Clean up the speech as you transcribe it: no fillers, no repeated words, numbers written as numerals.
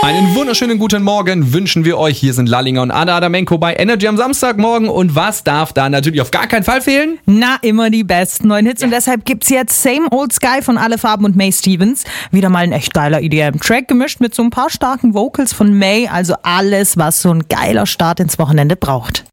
Einen wunderschönen guten Morgen wünschen wir euch. Hier sind Lallinger und Anna Adamenko bei Energy am Samstagmorgen. Und was darf da natürlich auf gar keinen Fall fehlen? Na, immer die besten neuen Hits. Und deshalb gibt's jetzt Same Old Sky von Alle Farben und May Stevens. Wieder mal ein echt geiler EDM-Track, gemischt mit so ein paar starken Vocals von May. Also alles, was so ein geiler Start ins Wochenende braucht.